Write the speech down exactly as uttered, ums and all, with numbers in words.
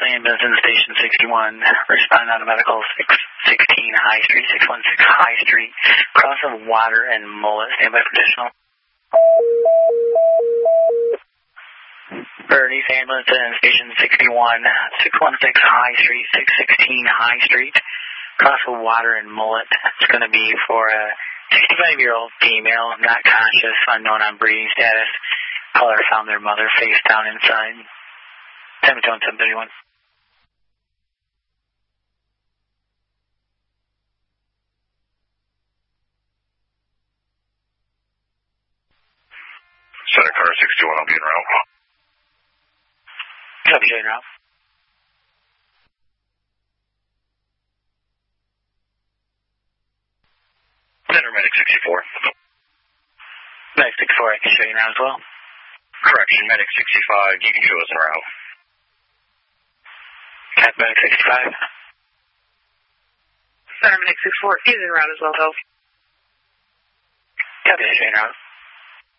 ambulance in station sixty-one. Respond out of medical six sixteen High Street, six one six High Street. Cross of Water and Mullet. Stand by for additional. Bernie's ambulance in station sixty-one, six one six High Street, six sixteen High Street. Cross of Water and Mullet. It's going to be for a sixty-five-year-old female, not conscious, unknown on breathing status. Caller found their mother face down inside. seven two one seven three one. Center car sixty-one, I'll be en route. Copy, en route. Center medic sixty-four. Medic sixty-four, I can show you now as well. Correction, medic sixty-five, you can show us en route. Cap medic sixty-five. Center medic sixty-four is en route as well, though. Copy, en route.